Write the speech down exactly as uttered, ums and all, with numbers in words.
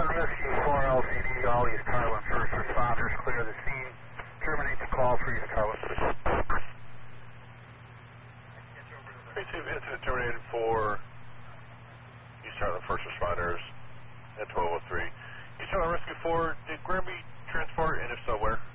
Rescue four L C D, all East Harlan first responders, clear the scene. Terminate the call for East Harlan. Receive incident terminated for East Harlan first responders at twelve oh three. East Harlan Rescue four, did Granby transport, and if so, where?